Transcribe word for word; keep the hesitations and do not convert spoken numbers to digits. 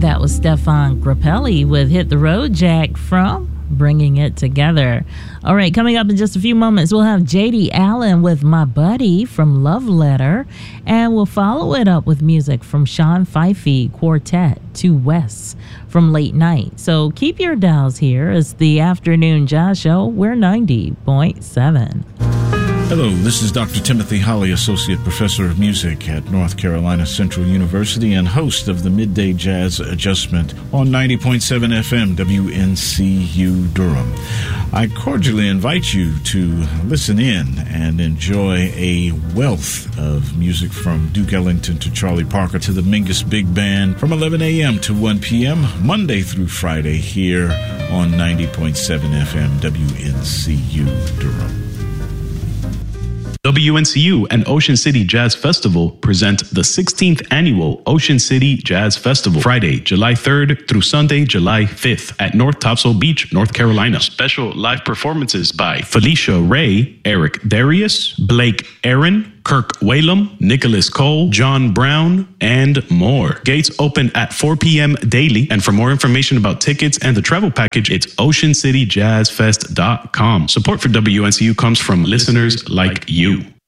That was Stefan Grappelli with Hit the Road Jack from Bringing It Together. All right, coming up in just a few moments, we'll have J D Allen with My Buddy from Love Letter, and we'll follow it up with music from Sean Fifey Quartet, Two Wests from Late Night. So keep your dials here. It's the Afternoon Jazz Show. We're ninety point seven. Hello, this is Doctor Timothy Holly, Associate Professor of Music at North Carolina Central University and host of the Midday Jazz Adjustment on ninety point seven F M W N C U Durham. I cordially invite you to listen in and enjoy a wealth of music from Duke Ellington to Charlie Parker to the Mingus Big Band from eleven a.m. to one p.m. Monday through Friday here on ninety point seven F M W N C U Durham. W N C U and Ocean City Jazz Festival present the sixteenth Annual Ocean City Jazz Festival, Friday, July third through Sunday, July fifth at North Topsail Beach, North Carolina. Special live performances by Felicia Ray, Eric Darius, Blake Aaron, Kirk Whalum, Nicholas Cole, John Brown, and more. Gates open at four p.m. daily. And for more information about tickets and the travel package, it's ocean city jazz fest dot com. Support for W N C U comes from listeners like you.